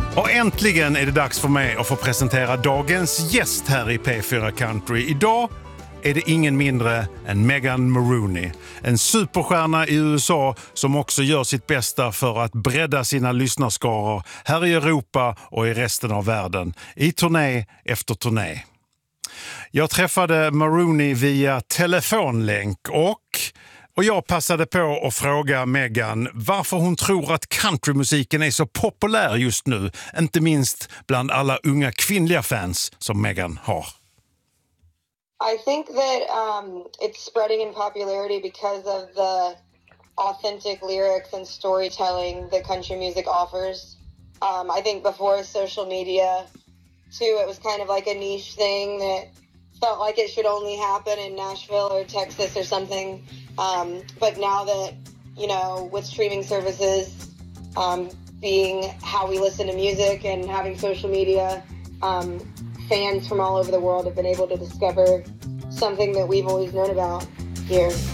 Och äntligen är det dags för mig att få presentera dagens gäst här i P4 Country. Idag är det ingen mindre än Megan Maroney. En superstjärna i USA som också gör sitt bästa för att bredda sina lyssnarskaror här i Europa och i resten av världen. I turné efter turné. Jag träffade Maroney via telefonlänk och jag passade på att fråga Megan varför hon tror att countrymusiken är så populär just nu. Inte minst bland alla unga kvinnliga fans som Megan har. I think that it's spreading in popularity because of the authentic lyrics and storytelling that country music offers. I think before social media, too, it was kind of like a niche thing that felt like it should only happen in Nashville or Texas or something. But now that, you know, with streaming services being how we listen to music and having social media, fans from all over the world have been able to discover something that we've always known about here.